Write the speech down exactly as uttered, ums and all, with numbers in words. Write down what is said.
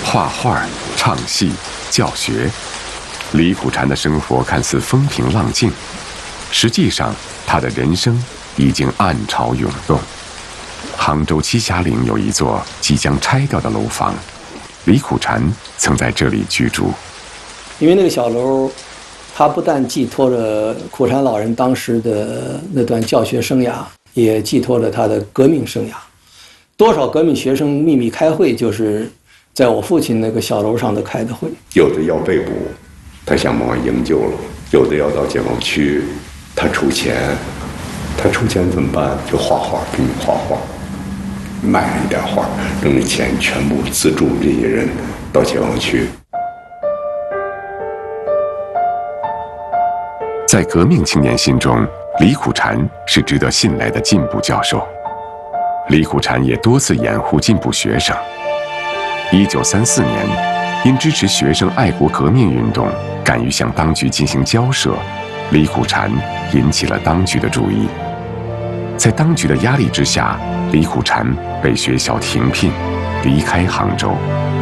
画画、唱戏、教学。李苦禅的生活看似风平浪静，实际上他的人生已经暗潮涌动。杭州栖霞岭有一座即将拆掉的楼房，李苦禅曾在这里居住。 因为那个小楼，它不但寄托着苦禅老人当时的那段教学生涯，也寄托了他的革命生涯。多少革命学生秘密开会，就是在我父亲那个小楼上的开的会。 有的要被捕，他想办法营救了；有的要到解放区，他出钱，他出钱怎么办？就画画，给你画画，卖一点画，扔的钱全部资助这些人到解放区。 在革命青年心中，李苦禅是值得信赖的进步教授。李苦禅也多次掩护进步学生。一九三四年，因支持学生爱国革命运动，敢于向当局进行交涉，李苦禅引起了当局的注意。在当局的压力之下，李苦禅被学校停聘，离开杭州。